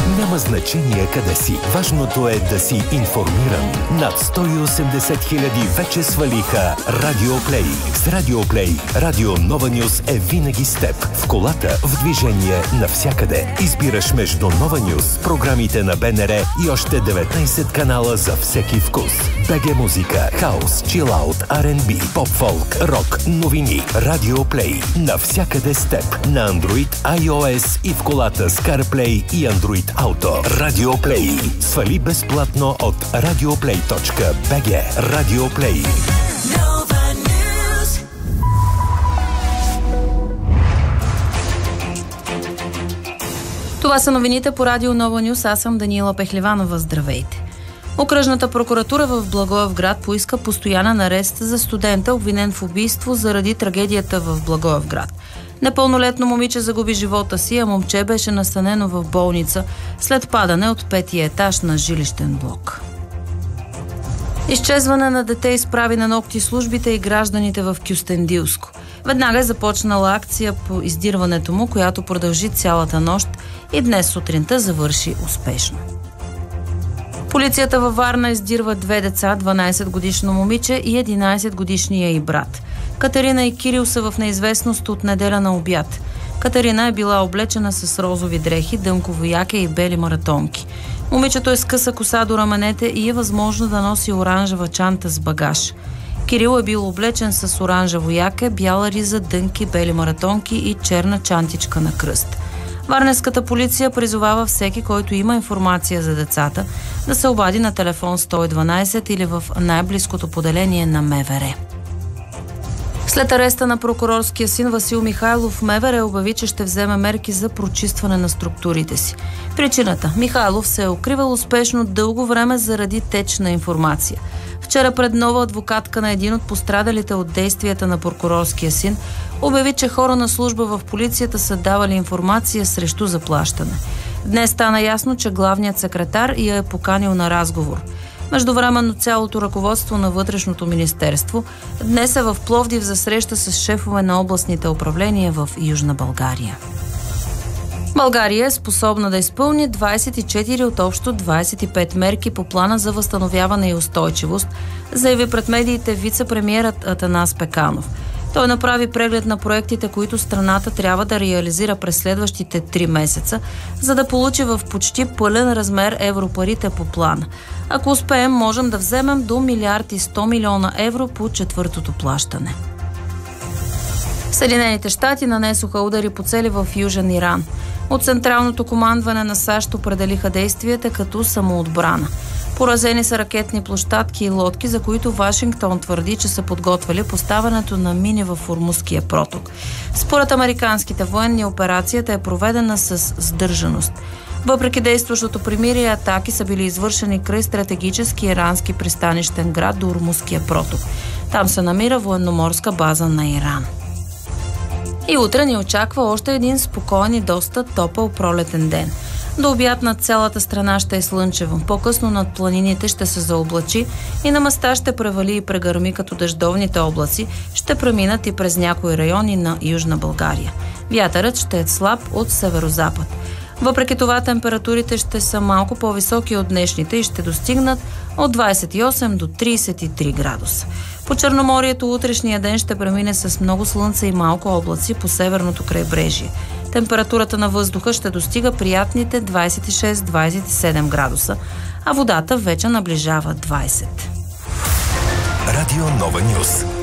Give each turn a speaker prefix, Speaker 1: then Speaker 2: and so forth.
Speaker 1: Няма значение къде си. Важното е да си информиран. Над 180 хиляди вече свалиха Радиоплей. С Радиоплей Радио Нова Нюс е винаги с теб. В колата, в движение, навсякъде. Избираш между Нова Нюс, програмите на БНР и още 19 канала за всеки вкус. БГ музика, хаус, чилаут, R&B, поп-фолк, рок, новини. Радиоплей. Навсякъде с теб. На Android, iOS и в колата с CarPlay и Android Auto. Радиоплей. Свали безплатно от radioplay.bg. Радиоплей.
Speaker 2: Това са новините по Радио Нова Нюс. Аз съм Даниела Пехливанова. Здравейте! Окръжната прокуратура в Благоевград поиска постоянен арест за студента, обвинен в убийство заради трагедията в Благоевград. Непълнолетно момиче загуби живота си, а момче беше настанено в болница след падане от 5-ти етаж на жилищен блок. Изчезване на дете изправи на нокти службите и гражданите в Кюстендилско. Веднага е започнала акция по издирването му, която продължи цялата нощ и днес сутринта завърши успешно. Полицията във Варна издирва 2 деца, 12-годишно момиче и 11-годишния й брат. Катерина и Кирил са в неизвестност от неделя на обяд. Катерина е била облечена с розови дрехи, дънково яке и бели маратонки. Момичето е с къса коса до раменете и е възможно да носи оранжева чанта с багаж. Кирил е бил облечен с оранжево яке, бяла риза, дънки, бели маратонки и черна чантичка на кръст. Варненската полиция призовава всеки, който има информация за децата, да се обади на телефон 112 или в най-близкото поделение на МВР. След ареста на прокурорския син Васил Михайлов, МВР обяви, че ще вземе мерки за прочистване на структурите си. Причината – Михайлов се е укривал успешно дълго време заради теч на информация. Вчера пред нова адвокатка на един от пострадалите от действията на прокурорския син обяви, че хора на служба в полицията са давали информация срещу заплащане. Днес стана ясно, че главният секретар я е поканил на разговор. Междувременно цялото ръководство на Вътрешното министерство днес е в Пловдив за среща с шефове на областните управления в Южна България. България е способна да изпълни 24 от общо 25 мерки по плана за възстановяване и устойчивост, заяви пред медиите вице-премиерът Атанас Пеканов. Той направи преглед на проектите, които страната трябва да реализира през следващите 3 месеца, за да получи в почти пълен размер европарите по плана. Ако успеем, можем да вземем до 1 100 милиона евро по четвъртото плащане. Съединените щати нанесоха удари по цели в Южен Иран. От централното командване на САЩ определиха действията като самоотбрана. Поразени са ракетни площадки и лодки, за които Вашингтон твърди, че са подготвили поставянето на мини във Ормузския проток. Според американските военни, операцията е проведена с сдържаност. Въпреки действащото примирие, атаки са били извършени край стратегически ирански пристанищен град до Ормузския проток. Там се намира военноморска база на Иран. И утре ни очаква още един спокоен и доста топъл пролетен ден. До обяд над цялата страна ще е слънчево. По-късно над планините ще се заоблачи и на места ще превали и прегърми, като дъждовните облаци ще преминат и през някои райони на Южна България. Вятърът ще е слаб от северозапад. Въпреки това температурите ще са малко по-високи от днешните и ще достигнат от 28 до 33 градуса. По Черноморието утрешния ден ще премине с много слънце и малко облаци по северното крайбрежие. Температурата на въздуха ще достига приятните 26-27 градуса, а водата вече наближава 20.
Speaker 1: Радио Нова Нюс.